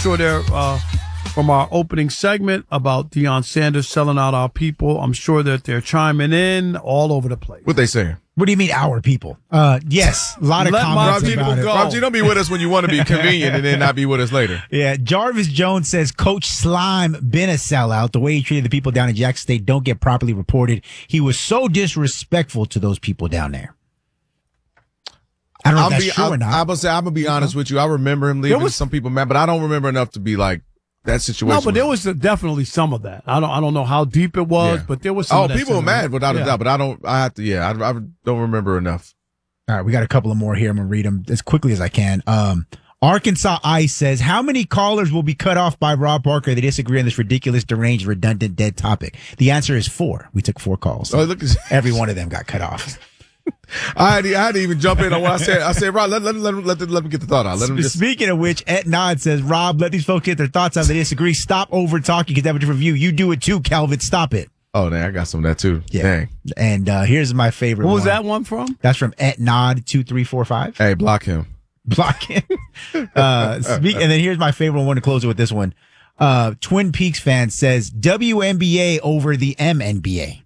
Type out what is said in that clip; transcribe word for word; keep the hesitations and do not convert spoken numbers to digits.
sure they're uh, from our opening segment about Deion Sanders selling out our people. I'm sure that they're chiming in all over the place. What they saying? What do you mean, our people? Uh, yes, a lot of Let comments my about people it. go. Rob G, don't be with us when you want to be convenient and then not be with us later. Yeah, Jarvis Jones says Coach Slime been a sellout. The way he treated the people down in Jackson State don't get properly reported. He was so disrespectful to those people down there. I don't know I'm if that's be, true I'm, or not. I'm gonna say I'm gonna be honest with you. I remember him leaving was, some people mad, but I don't remember enough to be like that situation. No, but there was definitely some of that. I don't. I don't know how deep it was, Yeah. but there was. Some Oh, of that people were mad without yeah. a doubt, but I don't. I have to. Yeah, I, I don't remember enough. All right, we got a couple of more here. I'm going to read them as quickly as I can. Um, Arkansas Ice says, how many callers will be cut off by Rob Parker that disagree on this ridiculous, deranged, redundant, dead topic? The answer is four. We took four calls. Oh, look, Every one of them got cut off. I had, to, I had to even jump in on what I said. I said, Rob, let, let, let, let, let, let me get the thought out. Let him just. Speaking of which, Et Nod says, Rob, let these folks get their thoughts out. They disagree. Stop over talking because they have a different view. You do it too, Calvin. Stop it. Oh, dang, I got some of that too. Yeah. Dang. And uh, here's my favorite What was one. that one from? That's from Et Nod two three four five. Hey, block him. Block him. uh, speak, and then here's my favorite one to close it with this one. Uh, Twin Peaks fan says W N B A over the M N B A.